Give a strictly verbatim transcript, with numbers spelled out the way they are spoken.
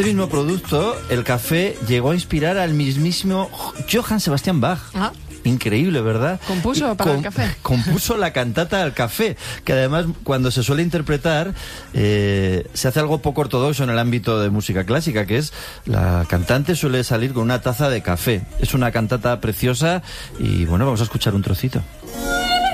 este mismo producto, el café, llegó a inspirar al mismísimo Johann Sebastian Bach. Ah. Increíble, ¿verdad? Compuso para Com- el café. Compuso la cantata al café, que además cuando se suele interpretar eh, se hace algo poco ortodoxo en el ámbito de música clásica, que es la cantante suele salir con una taza de café. Es una cantata preciosa y bueno, vamos a escuchar un trocito.